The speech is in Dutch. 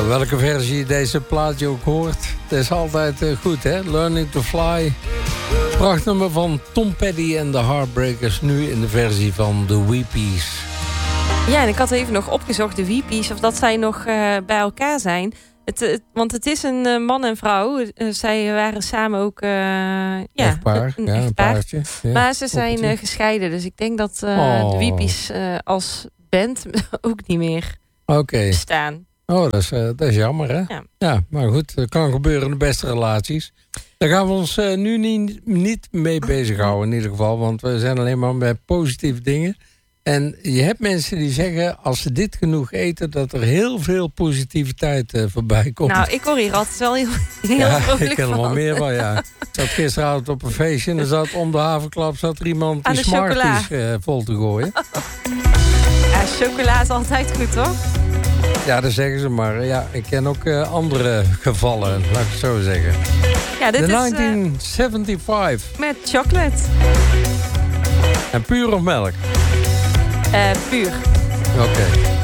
Nou, welke versie deze plaat je ook hoort, het is altijd goed, hè? Learning to Fly. Prachtnummer van Tom Petty en de Heartbreakers, nu in de versie van de Weepies. Ja, en ik had even nog opgezocht, de Weepies, of dat zij nog bij elkaar zijn. Want het is een man en vrouw. Zij waren samen ook echtpaar, een paardje. Ja, maar ze zijn gescheiden, dus ik denk dat de Weepies als band ook niet meer bestaan. Oh, dat is jammer, hè? Ja, maar goed, dat kan gebeuren in de beste relaties. Daar gaan we ons nu niet mee bezighouden in ieder geval. Want we zijn alleen maar bij positieve dingen. En je hebt mensen die zeggen, als ze dit genoeg eten, dat er heel veel positiviteit voorbij komt. Nou, ik hoor hier altijd wel heel vrolijk van. Ik ken er wel meer van, ja. Ik zat gisteravond op een feestje en er zat om de haverklap zat er iemand die Smarties vol te gooien. Ja, chocola is altijd goed, hoor. Ja, dat zeggen ze maar. Ja, ik ken ook andere gevallen, laat ik het zo zeggen. Ja, dit de is 1975. Met chocolate. En puur of melk? Puur. Oké.